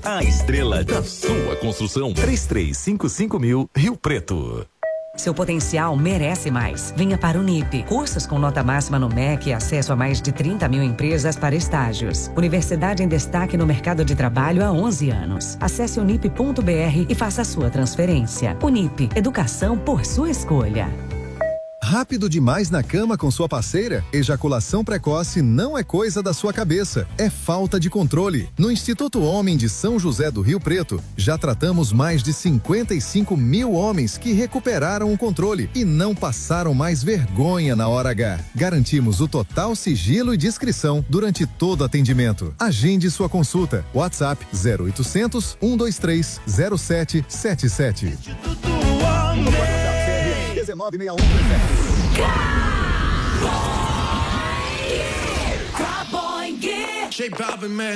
a estrela da sua construção. 3355.000 Rio Preto. Seu potencial merece mais. Venha para o Unip. Cursos com nota máxima no MEC e acesso a mais de 30.000 empresas para estágios. Universidade em destaque no mercado de trabalho há 11 anos. Acesse unip.br e faça a sua transferência. Unip, educação por sua escolha. Rápido demais na cama com sua parceira? Ejaculação precoce não é coisa da sua cabeça, é falta de controle. No Instituto Homem de São José do Rio Preto, já tratamos mais de 55.000 homens que recuperaram o controle e não passaram mais vergonha na hora H. Garantimos o total sigilo e discrição durante todo o atendimento. Agende sua consulta. WhatsApp 0800 123 0777. Instituto Homem. 1961. J Balvin, man.